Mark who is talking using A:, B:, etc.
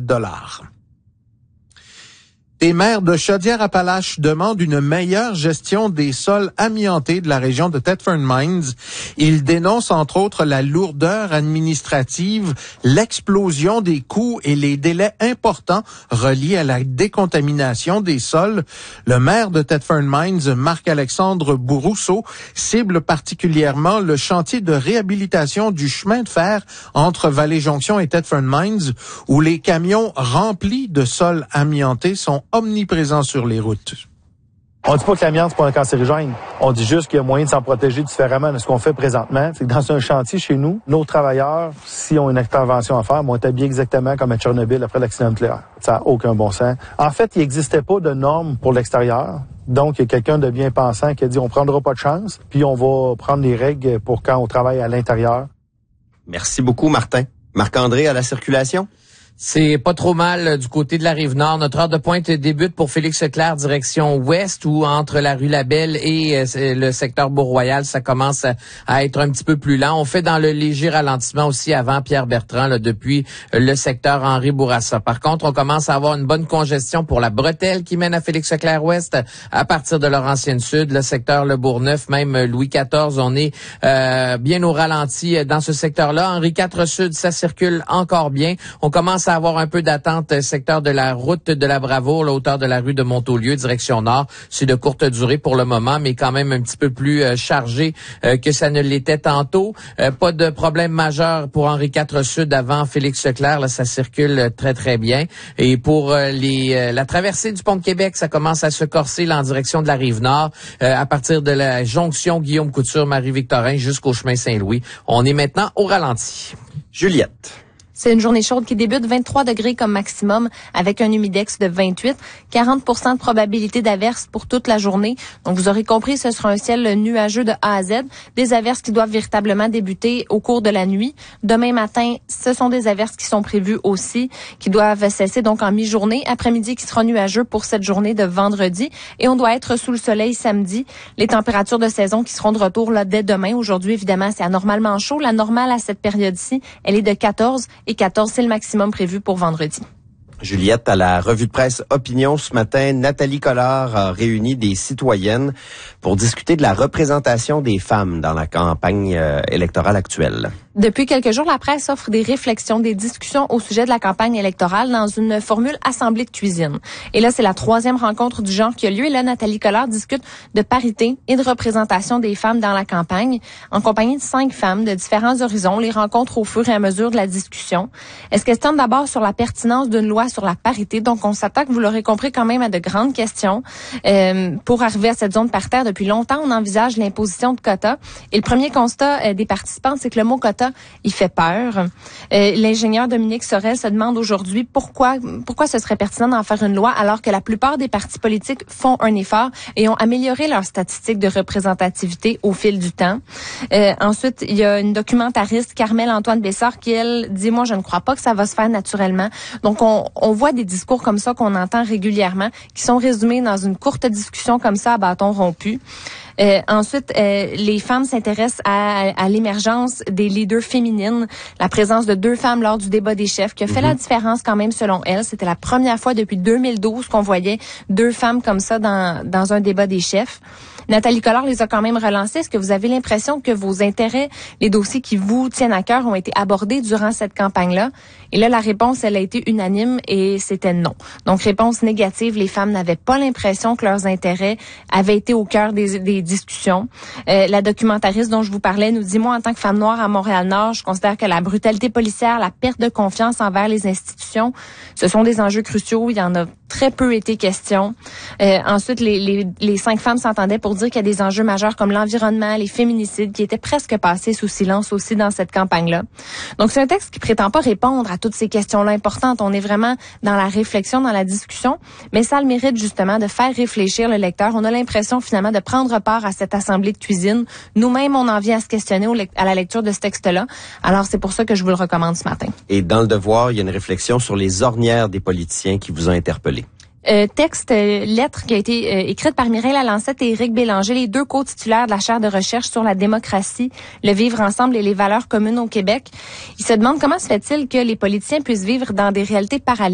A: Les maires de Chaudière-Appalaches demandent une meilleure gestion des sols amiantés de la région de Thetford Mines. Ils dénoncent entre autres la lourdeur administrative, l'explosion des coûts et les délais importants reliés à la décontamination des sols. Le maire de Thetford Mines, Marc-Alexandre Bourrousseau, cible particulièrement le chantier de réhabilitation du chemin de fer entre Vallée-Jonction et Thetford Mines, où les camions remplis de sols amiantés sont omniprésents sur les routes.
B: On dit pas que l'amiante, c'est pas un cancérigène. On dit juste qu'il y a moyen de s'en protéger différemment de ce qu'on fait présentement. C'est que dans un chantier chez nous, nos travailleurs, s'ils ont une intervention à faire, vont être habillés exactement comme à Tchernobyl après l'accident nucléaire. Ça n'a aucun bon sens. En fait, il n'existait pas de normes pour l'extérieur. Donc, il y a quelqu'un de bien pensant qui a dit on prendra pas de chance, puis on va prendre les règles pour quand on travaille à l'intérieur.
C: Merci beaucoup, Martin. Marc-André, à la circulation?
D: C'est pas trop mal du côté de la Rive-Nord. Notre heure de pointe débute pour Félix Leclerc, direction ouest, où entre la rue Labelle et le secteur Beau-Royal, ça commence à être un petit peu plus lent. On fait dans le léger ralentissement aussi avant Pierre-Bertrand, là, depuis le secteur Henri Bourassa. Par contre, on commence à avoir une bonne congestion pour la bretelle qui mène à Félix Leclerc ouest, à partir de Laurentienne Sud, le secteur Le Bourgneuf, même Louis XIV. On est bien au ralenti dans ce secteur-là. Henri IV Sud, ça circule encore bien. On commence à avoir un peu d'attente secteur de la route de la Bravoure, la hauteur de la rue de Montaulieu, direction nord. C'est de courte durée pour le moment, mais quand même un petit peu plus chargé que ça ne l'était tantôt. Pas de problème majeur pour Henri IV Sud avant Félix Leclerc. Là, ça circule très, très bien. Et pour la traversée du pont de Québec, ça commence à se corser là, en direction de la Rive-Nord, à partir de la jonction Guillaume-Couture, Marie-Victorin jusqu'au chemin Saint-Louis. On est maintenant au ralenti.
C: Juliette.
E: C'est une journée chaude qui débute 23 degrés comme maximum avec un humidex de 28, 40% de probabilité d'averse pour toute la journée. Donc, vous aurez compris, ce sera un ciel nuageux de A à Z. Des averses qui doivent véritablement débuter au cours de la nuit. Demain matin, ce sont des averses qui sont prévues aussi, qui doivent cesser donc en mi-journée. Après-midi qui sera nuageux pour cette journée de vendredi. Et on doit être sous le soleil samedi. Les températures de saison qui seront de retour là dès demain. Aujourd'hui, évidemment, c'est anormalement chaud. La normale à cette période-ci, elle est de 14. Et 14, c'est le maximum prévu pour vendredi.
C: Juliette, à la revue de presse Opinion ce matin, Nathalie Collard a réuni des citoyennes pour discuter de la représentation des femmes dans la campagne électorale actuelle.
E: Depuis quelques jours, la presse offre des réflexions, des discussions au sujet de la campagne électorale dans une formule assemblée de cuisine. Et là, c'est la 3e rencontre du genre qui a lieu. Et là, Nathalie Collard discute de parité et de représentation des femmes dans la campagne, en compagnie de 5 femmes de différents horizons. Les rencontres au fur et à mesure de la discussion. Elle se questionne d'abord sur la pertinence d'une loi sur la parité. Donc, on s'attaque, vous l'aurez compris, quand même à de grandes questions. Pour arriver à cette zone paritaire, depuis longtemps, on envisage l'imposition de quotas. Et le premier constat des participants, c'est que le mot quota, il fait peur. L'ingénieur Dominique Sorel se demande aujourd'hui pourquoi ce serait pertinent d'en faire une loi alors que la plupart des partis politiques font un effort et ont amélioré leurs statistiques de représentativité au fil du temps. Ensuite, il y a une documentariste, Carmel Antoine Bessard, qui, elle, dit « Moi, je ne crois pas que ça va se faire naturellement. » Donc, on voit des discours comme ça qu'on entend régulièrement, qui sont résumés dans une courte discussion comme ça à bâton rompu. Ensuite, les femmes s'intéressent à l'émergence des leaders féminines, la présence de 2 femmes lors du débat des chefs, qui a fait la différence quand même selon elles. C'était la première fois depuis 2012 qu'on voyait 2 femmes comme ça dans un débat des chefs. Nathalie Collard les a quand même relancés. Est-ce que vous avez l'impression que vos intérêts, les dossiers qui vous tiennent à cœur, ont été abordés durant cette campagne-là? Et là, la réponse, elle a été unanime et c'était non. Donc, réponse négative, les femmes n'avaient pas l'impression que leurs intérêts avaient été au cœur des discussions. La documentariste dont je vous parlais nous dit « Moi, en tant que femme noire à Montréal-Nord, je considère que la brutalité policière, la perte de confiance envers les institutions, ce sont des enjeux cruciaux. Il y en a très peu été question. » Ensuite, les 5 femmes s'entendaient pour dire qu'il y a des enjeux majeurs comme l'environnement, les féminicides, qui étaient presque passés sous silence aussi dans cette campagne-là. Donc, c'est un texte qui prétend pas répondre à toutes ces questions-là importantes. On est vraiment dans la réflexion, dans la discussion, mais ça a le mérite justement de faire réfléchir le lecteur. On a l'impression finalement de prendre part à cette assemblée de cuisine. Nous-mêmes, on en vient à se questionner à la lecture de ce texte-là. Alors, c'est pour ça que je vous le recommande ce matin.
C: Et dans le Devoir, il y a une réflexion sur les ornières des politiciens qui vous ont interpellé.
E: Lettre qui a été écrite par Mireille Lalancette et Éric Bélanger, les 2 co-titulaires de la chaire de recherche sur la démocratie, le vivre ensemble et les valeurs communes au Québec. Ils se demandent comment se fait-il que les politiciens puissent vivre dans des réalités parallèles.